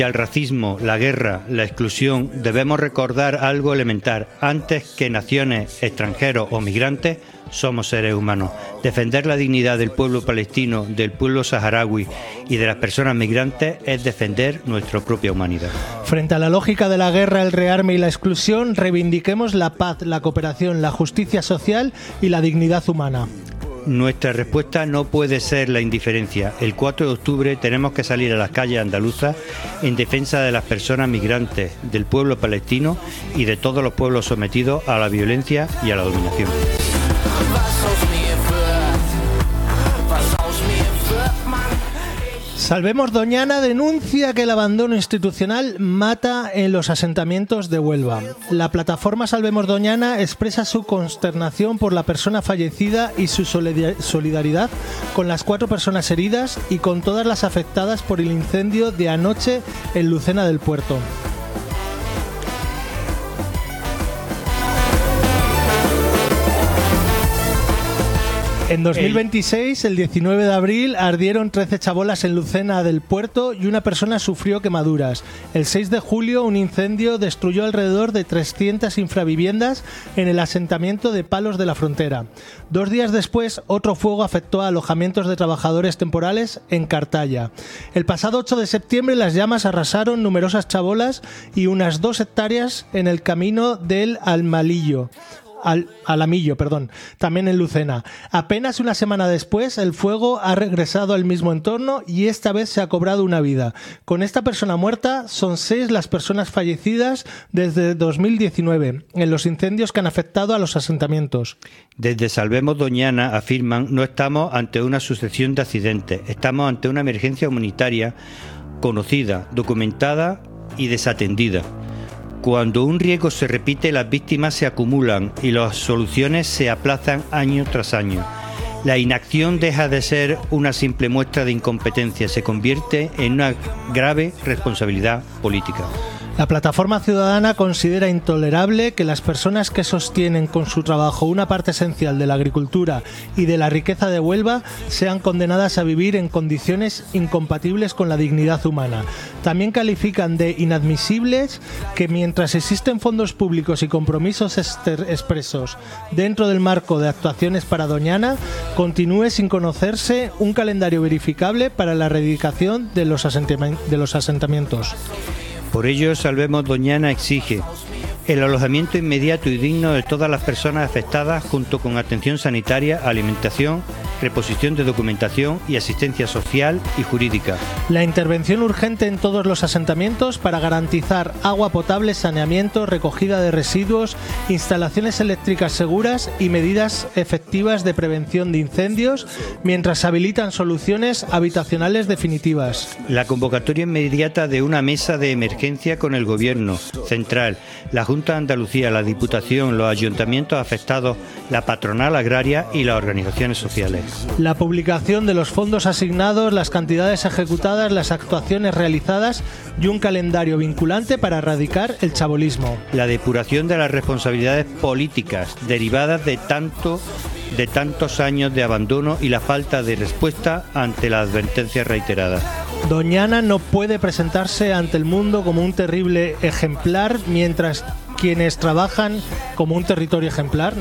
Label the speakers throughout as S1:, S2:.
S1: Al racismo, la guerra, la exclusión, debemos recordar algo elemental. Antes que naciones, extranjeros o migrantes, somos seres humanos. Defender la dignidad del pueblo palestino, del pueblo saharaui y de las personas migrantes es defender nuestra propia humanidad.
S2: Frente a la lógica de la guerra, el rearme y la exclusión, reivindiquemos la paz, la cooperación, la justicia social y la dignidad humana.
S1: Nuestra respuesta no puede ser la indiferencia. El 4 de octubre tenemos que salir a las calles andaluzas en defensa de las personas migrantes, del pueblo palestino y de todos los pueblos sometidos a la violencia y a la dominación.
S2: Salvemos Doñana denuncia que el abandono institucional mata en los asentamientos de Huelva. La plataforma Salvemos Doñana expresa su consternación por la persona fallecida y su solidaridad con las 4 personas heridas y con todas las afectadas por el incendio de anoche en Lucena del Puerto. En 2026, el 19 de abril, ardieron 13 chabolas en Lucena del Puerto y una persona sufrió quemaduras. El 6 de julio, un incendio destruyó alrededor de 300 infraviviendas en el asentamiento de Palos de la Frontera. 2 días después, otro fuego afectó a alojamientos de trabajadores temporales en Cartaya. El pasado 8 de septiembre, las llamas arrasaron numerosas chabolas y unas 2 hectáreas en el camino del Alamillo, también en Lucena. Apenas una semana después, el fuego ha regresado al mismo entorno y esta vez se ha cobrado una vida. Con esta persona muerta, son 6 las personas fallecidas desde 2019 en los incendios que han afectado a los asentamientos.
S1: Desde Salvemos Doñana afirman: no estamos ante una sucesión de accidentes, estamos ante una emergencia humanitaria conocida, documentada y desatendida. Cuando un riesgo se repite, las víctimas se acumulan y las soluciones se aplazan año tras año. La inacción deja de ser una simple muestra de incompetencia, se convierte en una grave responsabilidad política.
S2: La plataforma ciudadana considera intolerable que las personas que sostienen con su trabajo una parte esencial de la agricultura y de la riqueza de Huelva sean condenadas a vivir en condiciones incompatibles con la dignidad humana. También califican de inadmisibles que mientras existen fondos públicos y compromisos expresos dentro del marco de actuaciones para Doñana, continúe sin conocerse un calendario verificable para la erradicación de los asentamientos.
S1: Por ello, Salvemos Doñana exige el alojamiento inmediato y digno de todas las personas afectadas, junto con atención sanitaria, alimentación, reposición de documentación y asistencia social y jurídica.
S2: La intervención urgente en todos los asentamientos para garantizar agua potable, saneamiento, recogida de residuos, instalaciones eléctricas seguras y medidas efectivas de prevención de incendios, mientras se habilitan soluciones habitacionales definitivas.
S1: La convocatoria inmediata de una mesa de emergencia con el Gobierno central, la Junta de Andalucía, la Diputación, los ayuntamientos afectados, la patronal agraria y las organizaciones sociales.
S2: La publicación de los fondos asignados, las cantidades ejecutadas, las actuaciones realizadas y un calendario vinculante para erradicar el chabolismo.
S1: La depuración de las responsabilidades políticas derivadas de tantos años de abandono y la falta de respuesta ante las advertencias reiteradas.
S2: Doñana no puede presentarse ante el mundo como un terrible ejemplar, mientras quienes trabajan como un territorio ejemplar,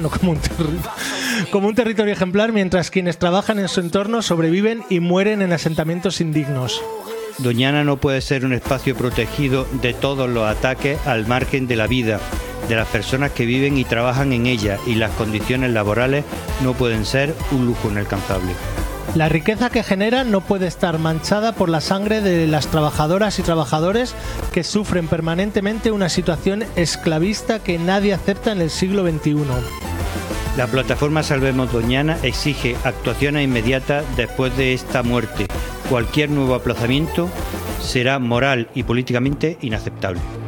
S2: como un territorio ejemplar, mientras quienes trabajan en su entorno sobreviven y mueren en asentamientos indignos.
S1: Doñana no puede ser un espacio protegido de todos los ataques al margen de la vida de las personas que viven y trabajan en ella, y las condiciones laborales no pueden ser un lujo inalcanzable.
S2: La riqueza que genera no puede estar manchada por la sangre de las trabajadoras y trabajadores que sufren permanentemente una situación esclavista que nadie acepta en el siglo XXI.
S1: La plataforma Salvemos Doñana exige actuaciones inmediatas después de esta muerte. Cualquier nuevo aplazamiento será moral y políticamente inaceptable.